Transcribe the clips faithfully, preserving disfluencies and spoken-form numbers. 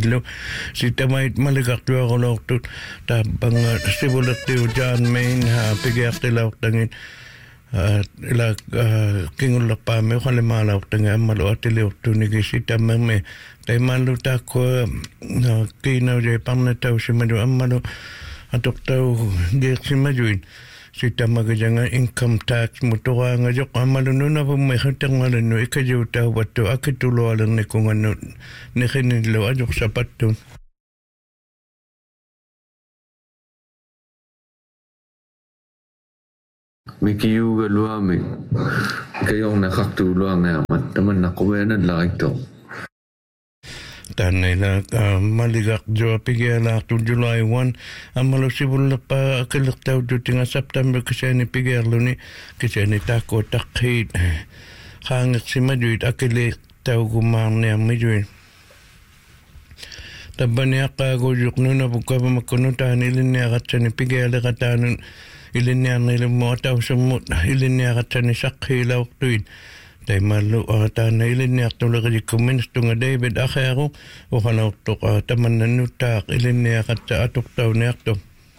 tillu sitamait malikaqtuaqulortut taapanga sivulaqtiu John Main ha pigiaqtilauqtangit ila kingullerpaami uqalimaalauqtanga ammalu atiliortunigi sitammermi taimallu taakko kiinaude parnatausimaju ammalu atoqtau geersimajuin sitamagajanga income tax mutoraanga joq ammalu nunavummi khatangalannu ikajuutauvattu akitulualernikungannu nikhinillu ajoq sapattun Mikiuga luami kayong nakaktulang naman naman nakuwenan lang ito Tanila maligak jo pigela tu July first amalo sibul pa kelektaw tu tinga September kisani pigelo ni kisani tako takhit hang simajuit akile taw gumarne majuit tabanya ka go jukno na buka makonutan ilinya gatsani pigela gatanun ilinya nile mota sumut ilinya gatsani sakhila waktuin taimalu atana ilinyak tulagi kuministunga David Akhero uhanautuk tamananutaq ilinyakat sa atuktaw niyakto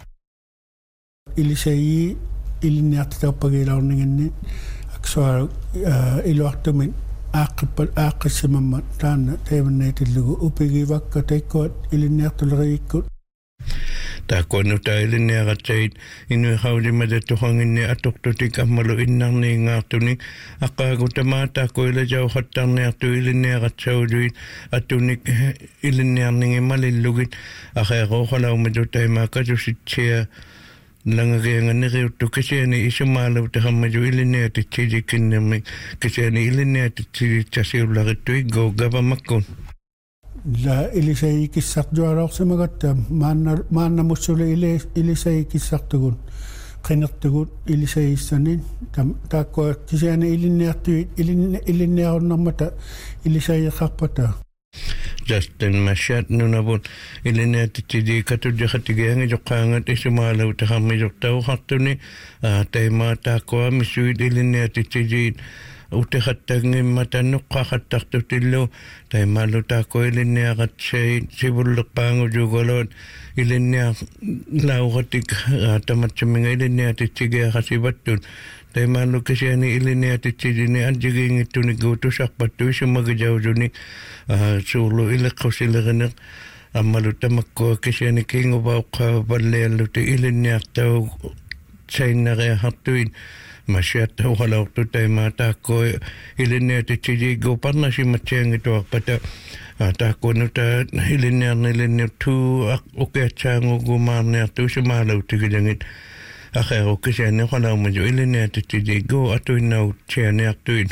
ilisai ilinyak taw pagilaw ningin akswar iluaktumin aqipal aqisimamat tana taimanaytilugu upigi wakka taikot ilinyak tulagi ikut Takono tayo niya katsait inu hauli madatuhangin ni atuktutik amalo innang ni ngatuni akago tamata ko ila jaw khatang ni atu ilin niya katsauduin atunik ilin niya ningi malilugit akero kalaw madutay makadusitsia langagangan ni riutu kasi ni isumalaw tahang madu ilin niya titsidikin namin kasi ni ilin niya titsidiksasiulakituig go gabamakon La ilisay kisak juarok sa magata mana mana musuli ilis ilisay kisak tugun kinak tugun ilisay sanin tam takwa kisana ilinatu ilin ilinao namata ilisay kapata Justin Mashat nunabot ilinati tidi katudya katigang jokangat isumalaw tahami joktaw haktuni taima takwa misuid ilinati tidi utehattangin matanuk kakattaktutillo taimalu tako ilinniakat say sibulluqpaangu jugolot ilinniak laugatik tamatsaminga ilinniatit sigiakasibattun taimalu kasiani ilinniatit sidini anjigingituni gutusakpattu isumagajawduni suulu iliqqusilegineq ammalu tamakko kasiani kingubauqa ballealluti ilinniak tau sainnareahartuin Masyat walaw tu tayo matako ilinya ti chijigo parna si matyang ito pata atako no ta ilinya nilinya tu okay chango gumarnya tu sumalaw ti gajangit akero kasi ano walaw madyo ilinya ti chijigo ato inaw chayani aktuin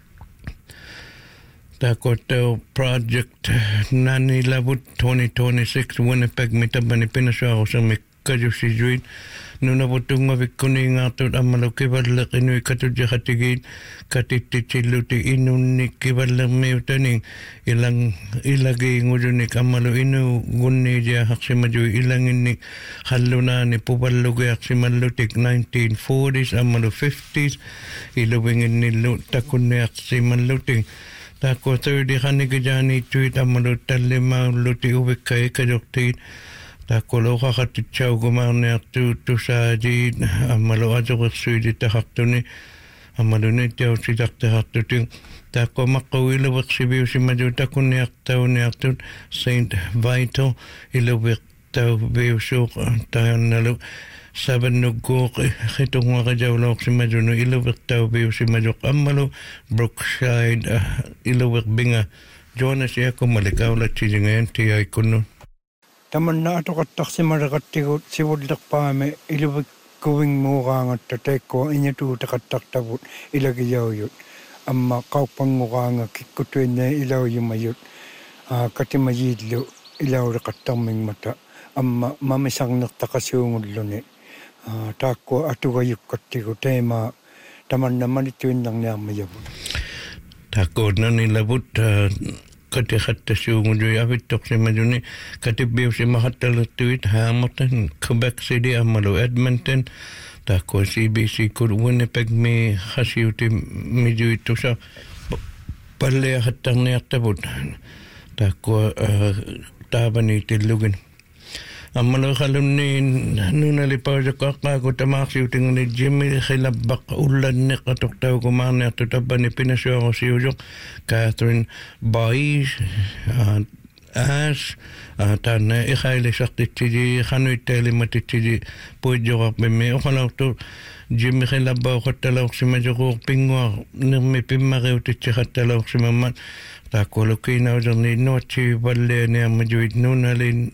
tako to project nani labut twenty twenty-six Winnipeg mitabani pinaswa ako sa mikadyo si Juin Nuna putung mavikuni ngatud amalo kibalak inu katudya katigid katititiluti inuni kibalak meutaning ilang ilagi ngudunik amalo inu gunni dia haksimaju ilang ini haluna ni pubalugi haksimalutik nineteen forties amalo fifties ilubingin nilu takunni haksimaluting tako thirty kanigajani tuit amalo talima luti uwikai kaduktit Takolo kakatitsaw gumarniak tu tu saji amalo ajok suidi tahaktuni amalo ni tiaw sidak tahaktuting tako makawilawak sibiw si madu takuniak taw niak tu Saint Vital ilawak taw biw suk tayan nalo saban nuguk hitong makajawlawak si madu no ilawak taw biw si madu amalo Brookside ilawak binga Jonas yako malikaw lat si ngayon tiyay kuno Tamanna atoqattaq simaraqattigut sivullerpaami iluvik kuving muuqaangat tateekko iñatuutaqattaqtavut ilagiyauyut amma qauppanguqaanga kikkutuinne ilauyumayut katimayillu ilauriqattarmingmata amma mamisarnertaqasiungulluni taakku atugayukkattigu teema tamanna manittuinnarniarmayavut taakku nanilabut katihatta siunguju avittok simaduni katibbiu simahattalutuit Hamilton Quebec City amalo Edmonton tako C B C kur Winnipeg mi hasiuti mijuitusa palle hattarniartavut tako taabani tillugin. Amalo kalumnin nunali pausa kakago tamaksiuting ni Jimmy Khilabak ulan ni katuktaw kumani at tutabani pinasyo ako si Ujok Catherine Baish uh, Ash uh, tana ikhaili saktitiji khanuiteli matitiji puidjokak bimi ukalaw to Jimmy Khilabak katalaw si majokok pingwa nirmi pimmakiutitsi katalaw si mamat takolokinaw dyan ni nochi balle ni amajuit nunali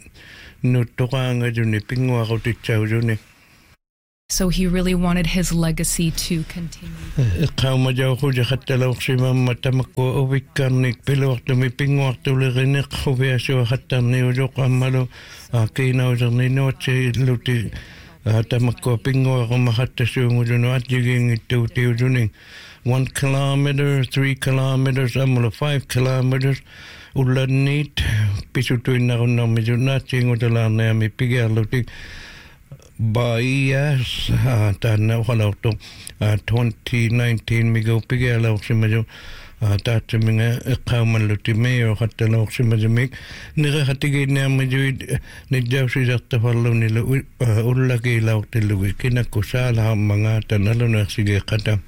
So he really wanted his legacy to continue. One kilometer, three kilometers, amolo five kilometers. Ulanit pisutuin na ko na medyo nating udalan na mi pigalutik Baiyas tanaw kalaw to twenty nineteen migo pigalaw si medyo tatsa mga kauman luti mayo katalaw si medyo mig nakahatigay na medyo nidyaw si dakta falaw nila ulagi law tiluwi kinakusala mga tanalo na sige kata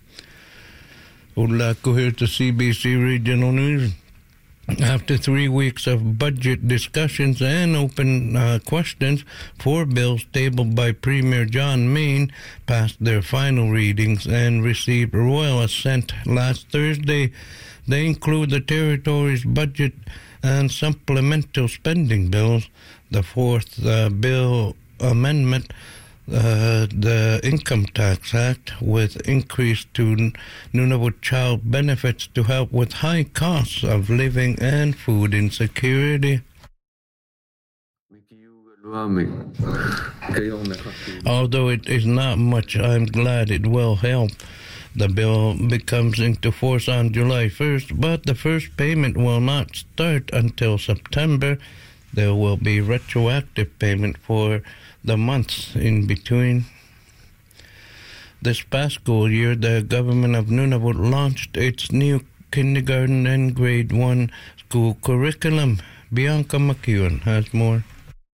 ula ko here to C B C Regional News. After three weeks of budget discussions and open uh, questions, four bills tabled by Premier John Mayne passed their final readings and received royal assent last Thursday. They include the territory's budget and supplemental spending bills. The fourth uh, bill amendment, Uh, the Income Tax Act, with increase to Nunavut child benefits to help with high costs of living and food insecurity. Although it is not much, I'm glad it will help. The bill becomes into force on July first, but the first payment will not start until September. There will be retroactive payment for the months in between. This past school year, the government of Nunavut launched its new kindergarten and grade one school curriculum. Bianca McEwen has more.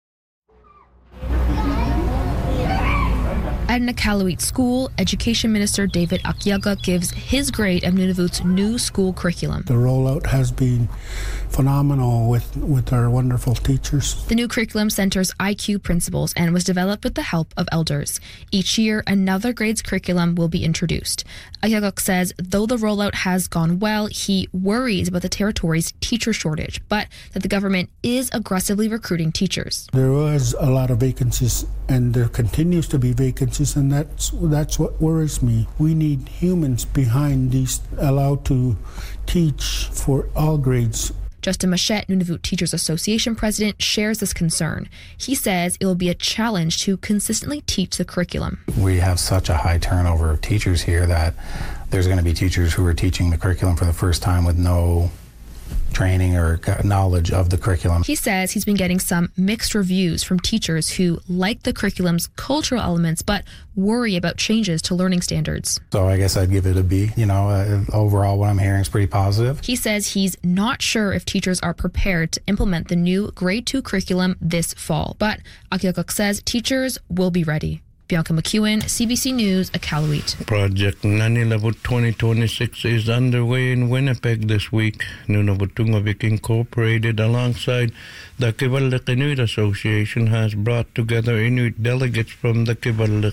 At Iqaluit School, Education Minister David Akiaga gives his grade of Nunavut's new school curriculum. The rollout has been phenomenal with, with our wonderful teachers. The new curriculum centers I Q principles and was developed with the help of elders. Each year, another grade's curriculum will be introduced. Akiaga says though the rollout has gone well, he worries about the territory's teacher shortage, but that the government is aggressively recruiting teachers. There was a lot of vacancies, and there continues to be vacancies, and that's that's what worries me. We need humans behind these allowed to teach for all grades. Justin Machette, Nunavut Teachers Association president, shares this concern. He says it will be a challenge to consistently teach the curriculum. We have such a high turnover of teachers here that there's going to be teachers who are teaching the curriculum for the first time with no training or knowledge of the curriculum. He says he's been getting some mixed reviews from teachers who like the curriculum's cultural elements but worry about changes to learning standards. So I guess I'd give it a B. You know, uh, overall what I'm hearing is pretty positive. He says he's not sure if teachers are prepared to implement the new grade two curriculum this fall, but Akiakuk says teachers will be ready. Bianca McEwen, C B C News, Iqaluit. Project Nunavut twenty twenty-six is underway in Winnipeg this week. Nunavut Tungavik Incorporated, alongside the Kivalliq Inuit Association, has brought together Inuit delegates from the Kivalliq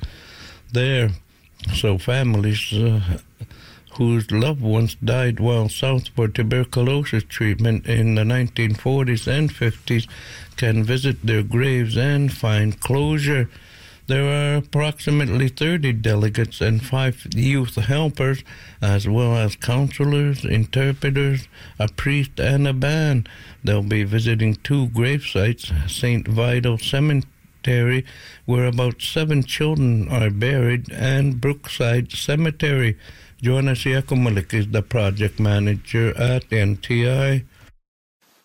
there. So families uh, whose loved ones died while south for tuberculosis treatment in the nineteen forties and fifties can visit their graves and find closure. There are approximately thirty delegates and five youth helpers, as well as counselors, interpreters, a priest, and a band. They'll be visiting two grave sites, Saint Vital Cemetery, where about seven children are buried, and Brookside Cemetery. Joanna Siakomalik is the project manager at N T I.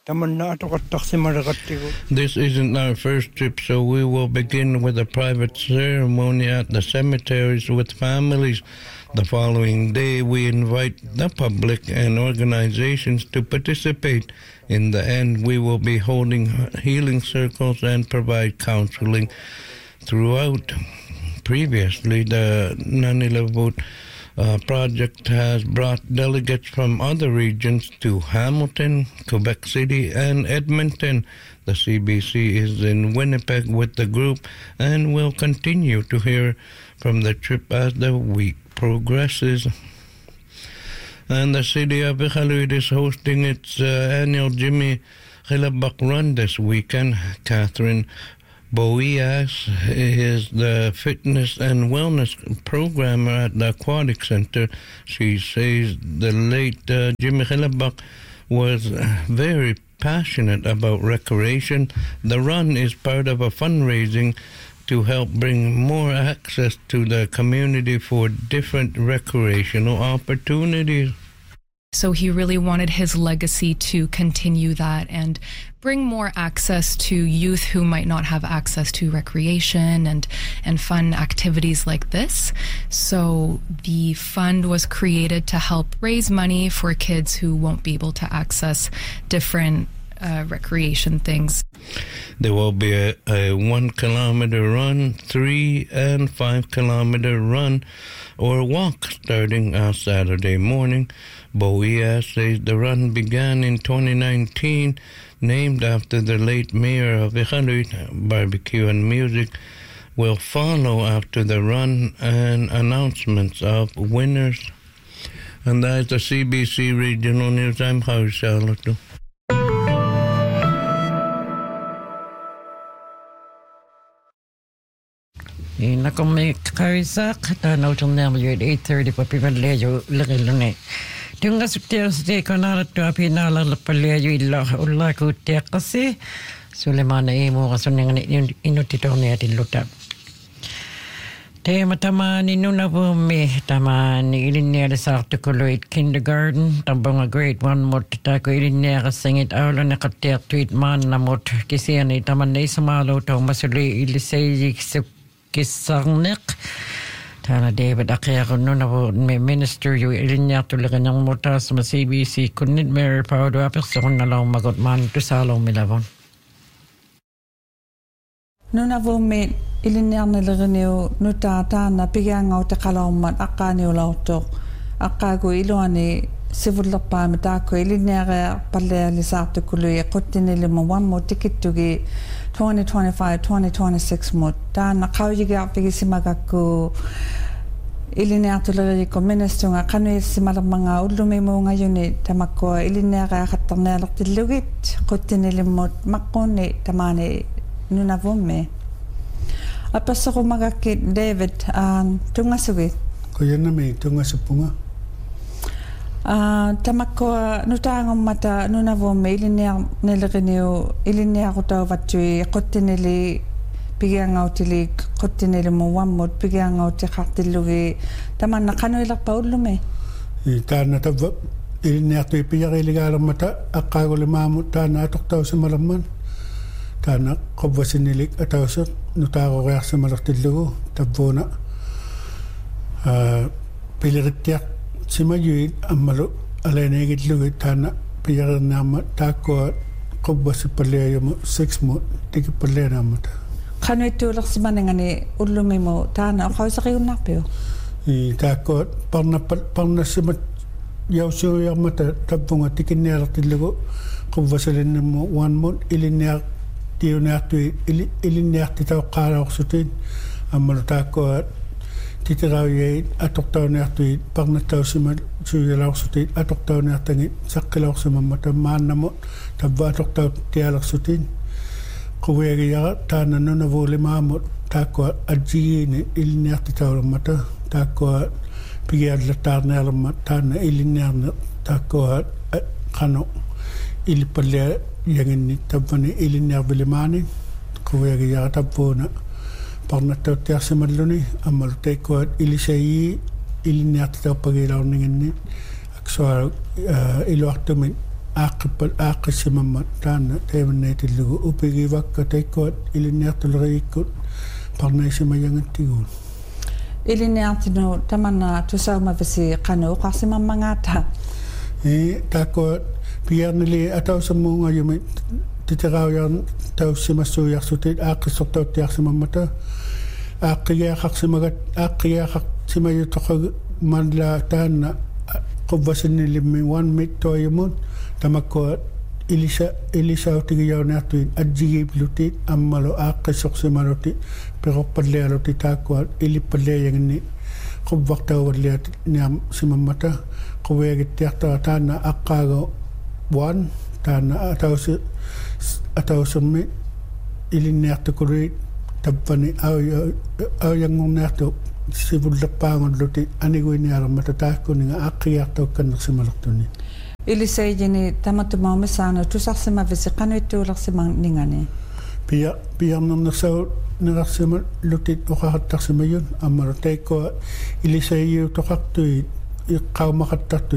This isn't our first trip, so we will begin with a private ceremony at the cemeteries with families. The following day, we invite the public and organizations to participate. In the end, we will be holding healing circles and provide counseling throughout. Previously, the Nanilavut Uh, project has brought delegates from other regions to Hamilton, Quebec City, and Edmonton. The C B C is in Winnipeg with the group and will continue to hear from the trip as the week progresses. And the city of Iqaluit is hosting its uh, annual Jimmy Khilabak Run this weekend. Catherine Boias is the fitness and wellness programmer at the Aquatic Center. She says the late uh, Jimmy Khilabak was very passionate about recreation. The run is part of a fundraising to help bring more access to the community for different recreational opportunities. So he really wanted his legacy to continue that and bring more access to youth who might not have access to recreation and, and fun activities like this. So the fund was created to help raise money for kids who won't be able to access different uh, recreation things. There will be a, a one kilometer run, three and five kilometer run or walk starting on Saturday morning. Boia says the run began in twenty nineteen, named after the late mayor of Iqaluit. Barbecue and music will follow after the run and announcements of winners. And that's the C B C Regional News. I'm Harry Charlotte. Ina kome kaisa kata na utunam yud eight thirty pa pipale yo lagilune. Tunga sukter ste kanara tu apina la pale yo illa ulla ku tekase Sulemana emo kasuneng inutitorne atin luta. Te matama ni nuna po me tama ni ilinera sa artikuloid kindergarten tambang grade one mot ta ko ilinera singit awla na katek tweet man na mot kisi ani tama na isumalo to masuli ilisay kisarnek tana David akaya no na me minister yu ilinya tulaga ng mota sa C B C kunit Mary Paudo aperson na lang magot man to salong milabon. Nuna vo me ilinya nalaganeo no tata na pigang te kalaumat akani ulauto akago iloani sivulapa metako ilinya pale lisarte kului kotinele mo one mo ticket tugi twenty twenty-five twenty twenty-six mo ta na kaujiga pigisimagaku ilinya tulari ko minister nga kanu simalamanga ulumi mo ngayuni tamako ilinya khatanel tilugit kotinele mo makone tamane nuna vome apasa ko magakit David um, tunga sugi ko yana me tunga supunga uh, tamako nutang mata nuna vome ilinya nelageneo ilinya ko taw vatui kotineli pigang outili kotineli mo wamot pigang outi khatilugi taman nakano ila paulume itana tav ilinya to piyaga iligalam mata akagol mamu tana toktaw sa malaman tana qobwasinilik atawsat nutago reaksi malaktillugu tabona uh, piliritiak simayuin ammalu alenegitlugu tana piyarnama tako qobwasipaleyamo six mo tikipallenamata khanetu laksimanengani ullumimo tana qawsaqiunnarpio i tako parna parna simat yawsuyamata tabunga tikinneertillugu qobwasalennamo one mon ilinneaq tiunaatu ili ilinneaqti tawqaalaorsutin ammalutaakko titirauyei atortauneartu parnattausimal suyalaorsutin atortauneartangi saqqilorsumammata maannamo tabba atortau tialersutin quweegiyara taana nunavuulimaamut taakko ajjiini ilinnearti tawlammata taakko pigiallattaarnealamma taana ilinnearne taakko qano ilipalle yanginni tabbani ilinnear bilimani quweegiyara tabbuna parnattautsiarsimalluni ammalutaikkuat ilisayii ilinnearti tawpagilaorninginni aksualu iluartumin aqpal aqsimamma taana teemanneetillugu upigivakka taikkuat ilinniartuleriikkut parnaisimayangattigun ilinniartinu tamanna tusaumavisi qanu uqarsimammangaata e taakkuat piarnili atausammuungajumi titeraujaan taussimassuujarsutit aaqqissortauttiarsimammata aaqqigиақарсимагат ааqqигиақарсимаюторг манла таанна quvvasinnilimmi one mit toyumut tamakkuat ilisa ilisautigiyaunartuin adjigiplutit ammalo aaqqissorsimaluti peqorpallialuti taakkuat ilippalliayanginni quvvartauvalliat niam simammata quviagittiartara taanna aqqaago one taanna atausi atausermi ilinniartukulit tappani auyangorniartu sivullerpaangulluti aniguiniarammata taakkuninga aaqqigиартаукканнерсималертуни ilisayjini tamatumaamisaana tusarsimavisi qanuittuulersimanningani pia piarnernersau nerarsimal lutit uqarattarsimayun ammalo taikkua ilisayyu toqartuit iqqaumaqattartu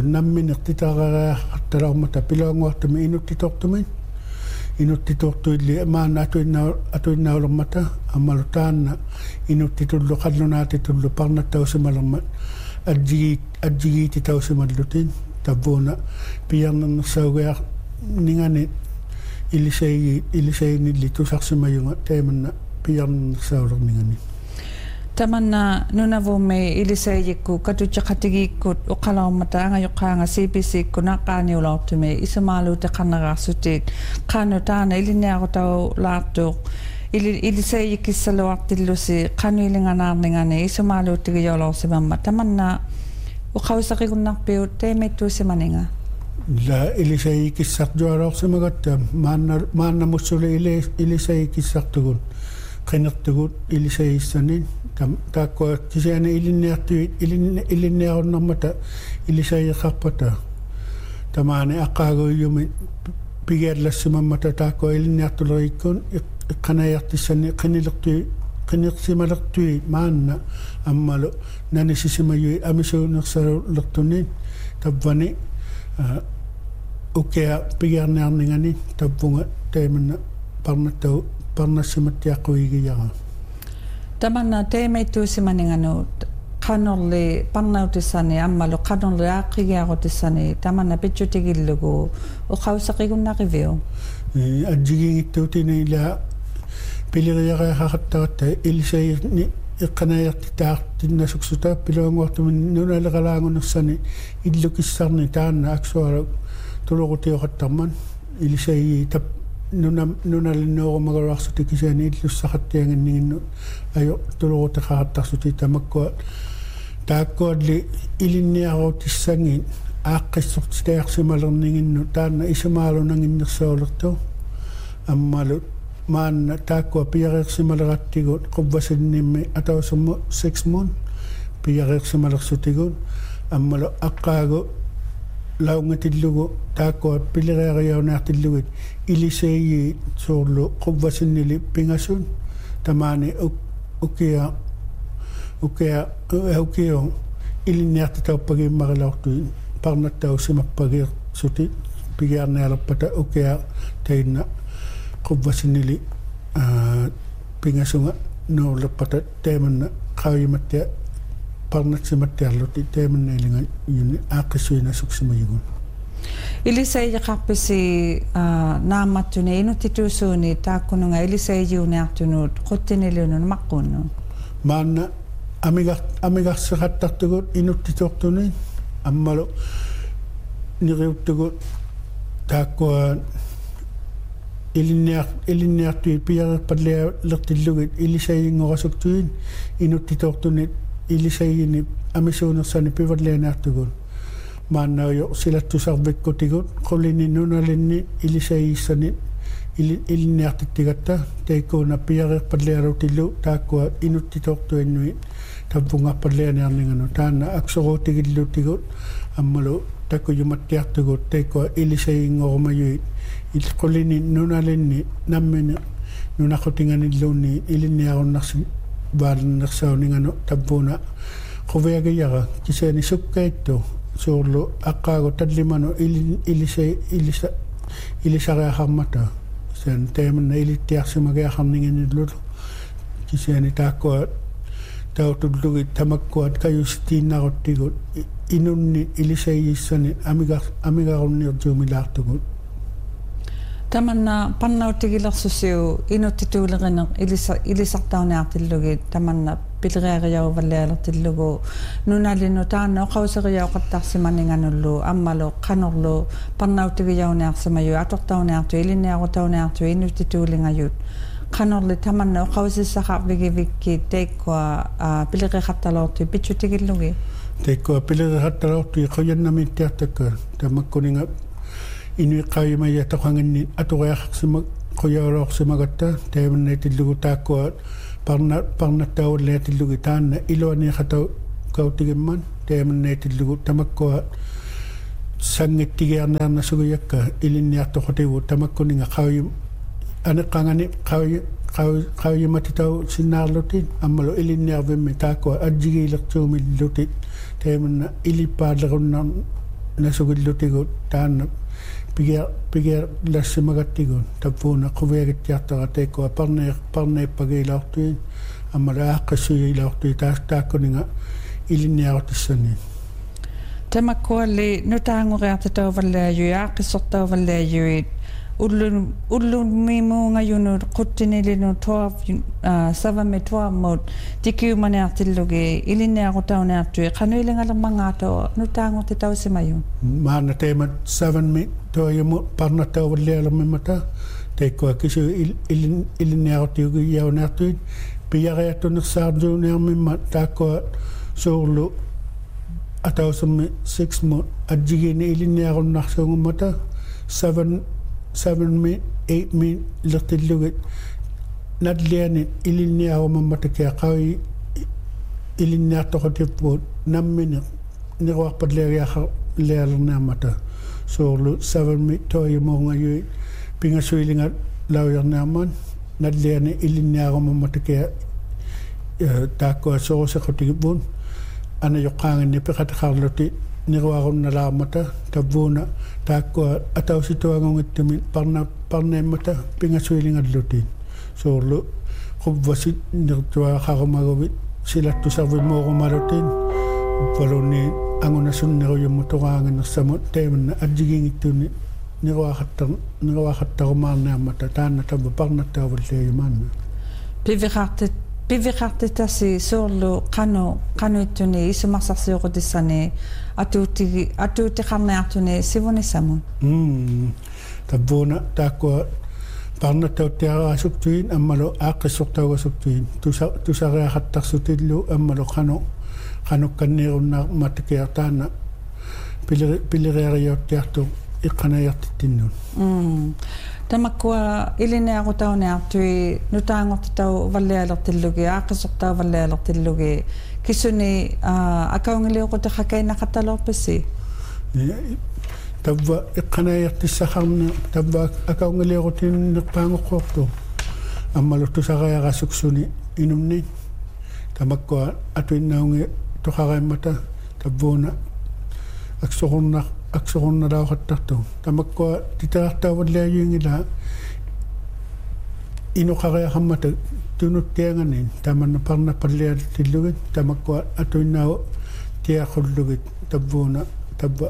namminertitaraaqattalaormata piluanguartumi inuttitortumin inuttituortuilli maana atuinna atuinnaulermata ammalo taanna inuttitullu qallunaatitullu parnattausimalerma adjigit adjigititausimallutin tavuuna piarnernersaugiar ningani ilisayyi ilisayinilli tusarsimayunga taimanna piarnernersaulermingani tamanna nunavumme ilisayikku katuchaqatigiikkut uqalaormata angayoqqaanga C B C kunaqaaniulaortume isumaaluute qanneraarsutit qaanu taana ilinniarutau laartuuq ili ilisayikissaluartillusi qanuilinganaarningani isumaaluutigiyoolorsimamma tamanna uqausaqigunnarpiut taimittuusimaninga la ilisayikissarjualoorsimagatta maanna maannamussuli ili ilisayikissartugun qinertugut ilisayissanin tam taakkua kisiani ilinniartuit ilinniarunnermata ilisayiqqarpata tamaani aqqaaguiyyumi pigiallassimammata taakkua ilinniartuleriikkun iqqanajartissani qinilertui qinirsimalertui maanna ammalu nanisisimayui amisuunersalertunin tappani ukea pigiarniarningani tappunga taimanna parnattau parnassimattiaqquigiyaqa tamanna taimittuusimaninganu qanorli parnautissani ammalu qanorli aaqqigiarutissani tamanna pitchutigillugu uqausaqigunnariviu adjigingittuutini ila piliriaqaqattaratta ilisayirni iqqanajartitaartinnasuksuta piluanguartumin nunaleqalaangunersani illukissarni taanna aksualu tuluqutioqattarman ilisayyi tap nunam nunalinnoorumagaluarsuti kisiani illussaqattianginniginnu ayo tuluqutiqaqattarsuti tamakkua taakkualli ilinniaruutissangin aaqqissortitaarsimalerninginnu taanna isumaalunanginnersoolertu ammalu maanna taakkua piareersimaleraattigut quvvasinnimmi atausammu six mun piareersimalersutigut ammalu aqqaagu laungatillugu taakkua pilireeriaunaartillugit ilisayyi suurlu quvvasinnili pingasun tamaani ukia ukia ukia ilinniartitauppagiimmarilaortui parnattausimappagiirsuti pigiarnialerpata ukia tainna quvvasinnili pingasunga nuulerpata taimanna qaayimattia parnatsimattiarluti taimannailunga yunni aaqqissuina suksimayugun ilisayyiqarpisi naammattuni inuttituusuuni taakkununga ilisayyiuniartunut quttinilunun maqquunnu maanna amigar amigarseqattartugut inuttituortuni ammalu niriuttugut taakkua ilinniar ilinniartui piareerpallialertillugit ilisayyinngoqasuktuin inuttituortunit ilisayini amisuunersani pivallianaartugut maannauyo silattusarvikkutigut qulini nunalinni ilisayissani ilinniartittigatta taikkuuna piareerpallialutillu taakkua inuttituortuannui tappungarpallianiarninganu taanna aksoruutigillutigut ammalu takkujumattiartugut taikkua ilisayinngormayui ilqulini nunalinni nammini nunaqqutinganilluunni ilinniarunnarsi vaalannersauninganu tappuuna quviagiyara kisiani sukkaittu soorlu aqaago tallimano ili ilise ilisa ilisariaqarmata sen teemanna ilittiarsimagiaqarninginillu kiseni taakkoa tautullugi tamakkuat kayustiinaruttigut inunni ilisayissani amiga amigarunniortuumilaartugut tamanna pannautigilersusiu inuttituuleqiner ilisa ilisartaunaartillugi tamanna pilreeriauvallealertillugu nunalinu taanna oqauseriauqattarsimaninganullu ammalu qanorlu pannautigiaunaarsimayu atortaunaartu ilinniarutaunaartu inuttituulingayut qanorli tamanna oqausissaqarvigivikki teikkua pilreqattalortu pitsutigillugi teikkua pilreqattalortu qoyannamittiartakka tamakkuninga inui qaimaya toqanginni atureaqsima qoyaulorsimagatta teemanneetillugu taakkua parna parna tawleetillugu taanna iluani qatau kautigimman teemanneetillugu tamakkua sangittigiarnaarna suguyakka ilinniartoqotigu tamakkuninga qawi aneqangani qawi qawi qawimatitau sinnaarlutin ammalu ilinniarvimmi taakkua ajjigiilertuumillutit teemanna ilippaalerunnaa nasugillutigu taanna piger piger lassimagattigun tappuuna quviagittiartara teikkoa parne parneippagiilaortuin ammala aaqqassuilaortui taas taakkuninga ilinniarutissani tamakkualli nutaanguriartatauvallaajui aaqqissortauvallaajui ullun ullun mimuungajunu quttinilinu twelve savame twelve mot tikiumaniartillugi ilinniarutaunaartui qanuilingalermangaatao nutaangurtitausimayun maana teemat seven mi toyamu parnatauvallialermimmata teikkoa kisu ilin ilinniarutiugi yaunaartuit piariattunersaarjuuniarmimma taakkoa soorlu atausammi six mot ajjigini ilinniarunnarsuungummata seven seven mi eight mi lertillugit nadliani ilinniarumammatakia qawi ilinniartoqotippuut nammini niruarpatleeriaqa lealernaamata soorlu seven mi toyamuungayui pingasuilinga lauyarnaamman nadliani ilinniarumammatakia taakkoa sooseqotigippuun ana yoqqaanginni peqataqarluti niruarunnalaamata tabbuuna taakkua atausituangungittumin parna parneimmata pingasuilingallutiin soorlu qubvasit nirtuaqarumaguvit silattusarvimoorumalutiin uppalunni angunasunneruyummutoraanginersamut teemanna ajjigingittuuni niruaqattar niruaqattarumaarnaamata taanna tabba parnattaavalliayumaanna piviqartit piviqartitasi soorlu qanu qanuittuni isumarsarsiuqutissani atuuttigi atuuttiqarniartuni sivunissamun mm tabbuuna taakkua parnattauttiaraasuktuin ammalu aaqqissortaugasuktuin tusa tusariaqattarsutillu ammalu qanu qanukkanniirunnaar matakiartaana pileri pileriariortiartu iqqanajartittinnun mm tamakkua ilinniarutaunaartui nutaangortitau vallialertillugi aaqqissortauvallialertillugi kisuni akaungiliuqutaqakainaqattalorpissi tabba iqqanajartissaqarni tabba akaungiliuqutinnerpaangoqqortu ammalu tusariaqasuksuni inumni tamakkua atuinnaungi toqaraimmata tabbuuna aksorunnar aksorunnalauqattartu tamakkua titaqartauvalliayuingila inuqariaqammata tunuttianganin tamanna parnappallialtillugit tamakkua atuinnau tiaqqullugit tabbuuna tabba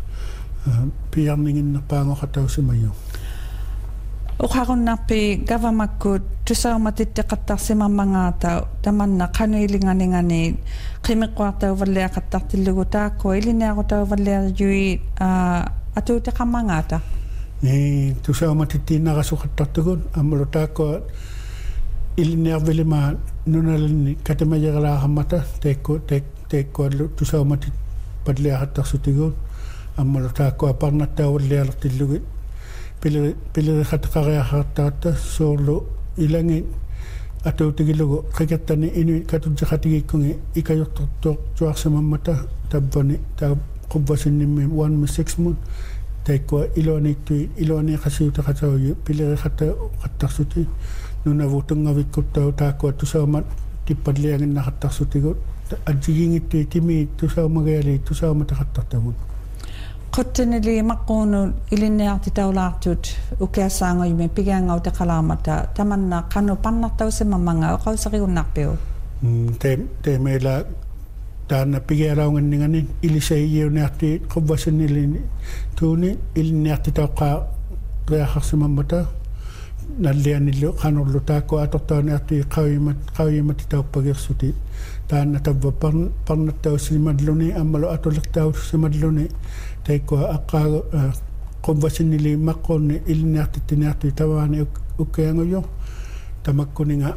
piarninginnerpaangoqatausimayu uqarunnarpi gavamakkut tusaumatitteqattarsimammangaatau tamanna qanuilinganingani qimiqquartauvalliaqattartillugu taakkua ilinniarutauvalliarjui atuutiqammangaata ni tusaumatittiinnarasuqattartugun ammalu taakkua ilinniarvilimaa nunalinni katimajeralaaqammata teikku teik teikkuallu tusaumatit padliaqattarsutigun ammalu taakkua parnattauvallialertillugit pileri pileri khatqariaqartarta soorlu ilangi atuutigilugu qigattani inu katutjaqatigikkungi ikajortortoq tuarsimammata tabbani ta qubbasinimmi one mi six mun taikkua iluaniittui iluaniqasiutaqatauyu pileri khatta qattarsuti nunavutungavikkuttau taakkua tusaumat tippadlianginnaqattarsutigut ajigingittu timi tusaumagali tusaumataqattamun quttinili maqqunu ilinniarti taulaartut ukiassaangoyimi pigaangau taqalaamata tamanna qanu pannartausimamanga oqausariunnarpiu te te meila taana pigialaunganninganin ilisaiyiunaarti qubbasinilini tuuni ilinniarti tauqa reaqarsimamata nallianillu qanurlu taakko atortauniarti qawimat qawimat tauppagersuti taana tabba parnattausimalluni ammalu atuliqtausimalluni taikko aqqaago qubbasinili maqqunni ilinniarti tiniarti tawaani ukkiangoyo tamakkuninga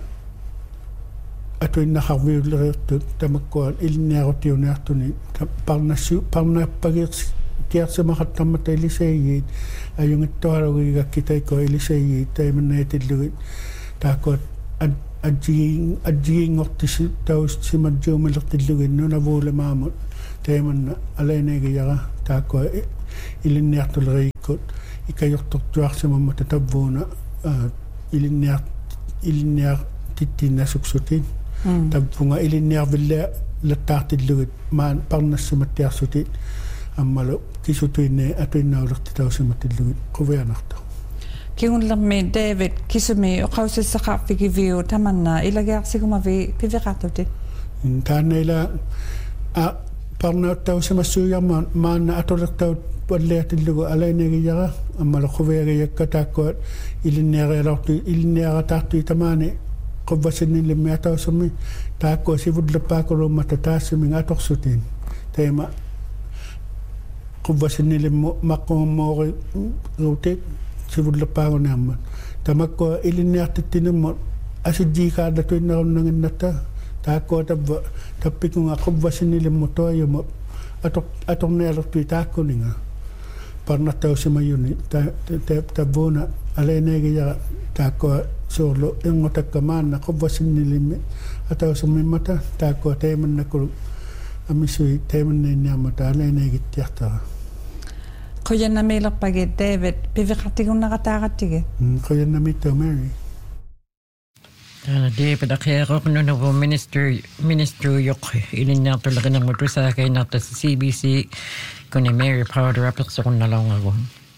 atuinnaqarviuleriirtu tamakkuan ilinniarutiuniartuni parnassu parnappagers kiarsimaqattamata ilisaiyiit ajungittualugiigakki taikko ilisaiyiit taimannaitillugit taakko ajjiging ajjigingortisi taussimadjuumilertillugit nunavuulemaamut taimanna alaineegiyara taakko ilinniartuleriikkut ikajortortuarsimammata tabbuuna ilinniar ilinniar tittinnasuksutin tabpunga ilinniarvilla lattaartillugit maan parnassumattiarsutit ammalu kisutuinne atuinnaulertitausimatillugit quvianarta kiunlermi David kisumi oqaussissaqarfikiviu tamanna ilagiarsigumavi piviqartuti taannaila a parnauttausimassuujarmaan maanna atolertaut palliatillugu alaineegiyara ammalu quviagiyakka taakkuat ilinniarialartu ilinniarataartui tamaani qubbasinnilimmi atausumi taakko sivudleppaakulummata taassimin atorsutin teema qubbasinnilimmu maqqummoori ruutit sivudleppaagunaammat tamakko ilinniartittinimmu asijjiikaallatuinnerunnanginnatta taakko tabba tappikunga qubbasinnilimmu toyumu ator atornealertui taakkuninga parnattausimayuni tabbuuna alaineegiyara taakko suurlu ingotakka maanna qubbasinnilimmi atausumimmata taakko teemannakulu amisui teemanniinniammata alaineegittiartara qoyannamiilerpagi David piviqartigunnaqataaqattige qoyannamitto Mary Tana David akhiaqoqnunuvu minister minister yoq ilinniartulaqinarmutusaakainarta C B C kuni Mary Powder apiqsoqunnalongagu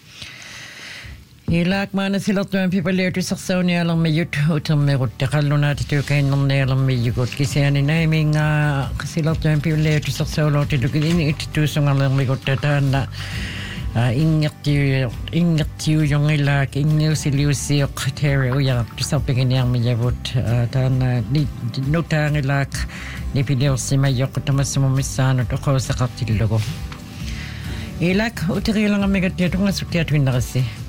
Ilak mana silartuan pipalertu saksaunia alang mayut utammerut taqallunati tukainnerni alang mayugut kisiani naiminga silartuan pipalertu saksaulooti lukini ittusungalermigut tataanna ingertiu ingertiu yongilak ingiusiliusiok tere uyak tusapinginiarmiyavut taana nutangilak nipiliorsimayok tamassumissaanut oqausaqartillugu Ilak utirilangammigat tungasuktiatuinnarisi